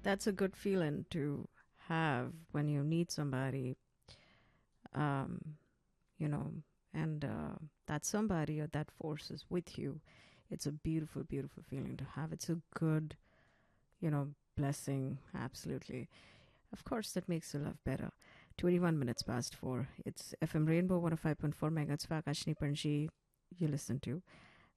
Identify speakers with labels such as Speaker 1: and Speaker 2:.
Speaker 1: That's a good feeling to have when you need somebody, um, you know, and that somebody or that force is with you. It's a beautiful, beautiful feeling to have. It's a good, blessing. Absolutely. Of course, that makes your life better. 21 minutes past 4. It's FM Rainbow 105.4 megahertz for Akashni Panji you listen to.